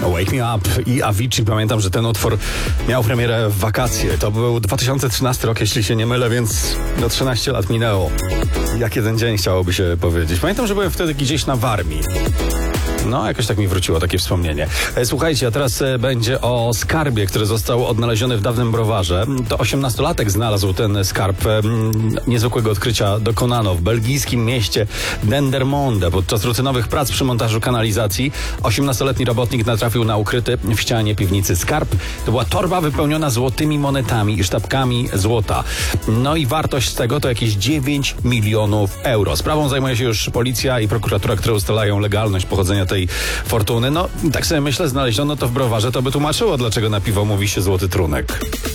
Wake Me Up i Avicii. Pamiętam, że ten utwór miał premierę w wakacje. To był 2013 rok, jeśli się nie mylę, więc 13 lat minęło. Jak jeden dzień chciałoby się powiedzieć. Pamiętam, że byłem wtedy gdzieś na Warmii. No, jakoś tak mi wróciło takie wspomnienie. Słuchajcie, a teraz będzie o skarbie, który został odnaleziony w dawnym browarze. To 18-latek znalazł ten skarb. Niezwykłego odkrycia dokonano w belgijskim mieście Dendermonde. Podczas rutynowych prac przy montażu kanalizacji 18-letni robotnik natrafił na ukryty w ścianie piwnicy skarb. To była torba wypełniona złotymi monetami i sztabkami złota. No i wartość tego to jakieś 9 milionów euro. Sprawą zajmuje się już policja i prokuratura, które ustalają legalność pochodzenia tej fortuny. No, tak sobie myślę, znaleziono to w browarze, to by tłumaczyło, dlaczego na piwo mówi się złoty trunek.